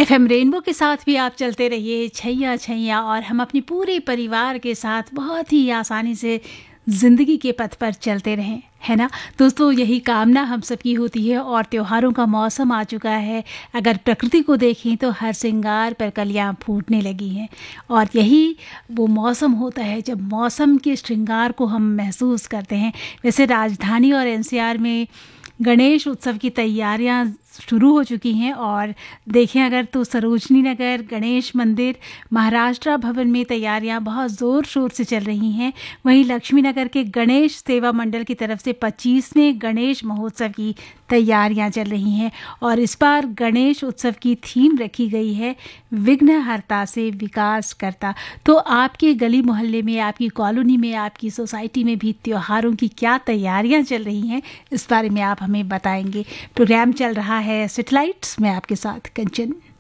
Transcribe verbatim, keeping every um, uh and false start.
FM rainbow के साथ भी आप चलते रहिए छैया छैया, और हम अपने पूरे परिवार के साथ बहुत ही आसानी से ज़िंदगी के पथ पर चलते रहें, है ना दोस्तों। यही कामना हम सबकी होती है। और त्योहारों का मौसम आ चुका है। अगर प्रकृति को देखें तो हर श्रृंगार पर कलियां फूटने लगी हैं, और यही वो मौसम होता है जब मौसम के श्रृंगार को हम महसूस करते हैं। वैसे राजधानी और एनसीआर में गणेश उत्सव की तैयारियां शुरू हो चुकी हैं, और देखें अगर तो सरोजनी नगर गणेश मंदिर महाराष्ट्र भवन में तैयारियां बहुत ज़ोर शोर से चल रही हैं। वहीं लक्ष्मी नगर के गणेश सेवा मंडल की तरफ से पच्चीसवें गणेश महोत्सव की तैयारियां चल रही हैं, और इस बार गणेश उत्सव की थीम रखी गई है विघ्नहर्ता से विकास करता। तो आपके गली मोहल्ले में, आपकी कॉलोनी में, आपकी सोसाइटी में भी त्योहारों की क्या तैयारियां चल रही हैं, इस बारे में आप हमें बताएंगे। प्रोग्राम चल रहा है सेटेलाइट्स में, आपके साथ कंचन।